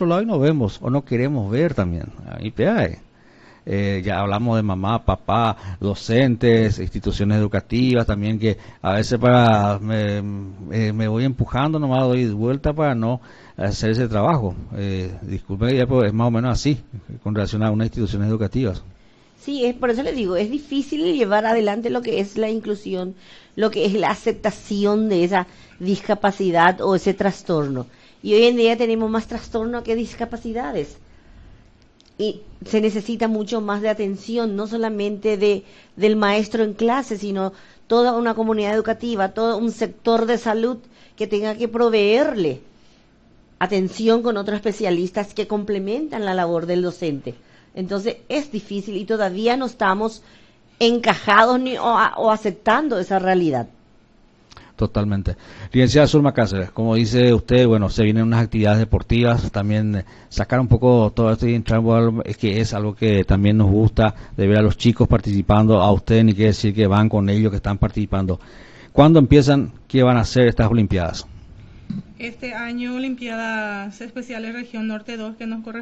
nuestro lado y no vemos o no queremos ver también. Y peor, ya hablamos de mamá, papá, docentes, instituciones educativas también, que a veces me voy empujando, nomás doy vuelta para no hacer ese trabajo. Disculpe, pero es más o menos así con relación a unas instituciones educativas. Sí, es por eso les digo, es difícil llevar adelante lo que es la inclusión, lo que es la aceptación de esa discapacidad o ese trastorno. Y hoy en día tenemos más trastorno que discapacidades. Y se necesita mucho más de atención, no solamente del maestro en clase, sino toda una comunidad educativa, todo un sector de salud que tenga que proveerle atención con otros especialistas que complementan la labor del docente. Entonces es difícil y todavía no estamos encajados o aceptando esa realidad. Totalmente. Licenciada Zulma Cáceres, como dice usted, bueno, se vienen unas actividades deportivas, también sacar un poco todo esto y entrar, que es algo que también nos gusta, de ver a los chicos participando, a usted ni que decir que van con ellos, que están participando. ¿Cuándo empiezan? ¿Qué van a hacer estas Olimpiadas? Este año Olimpiadas Especiales Región Norte 2 que nos corresponde.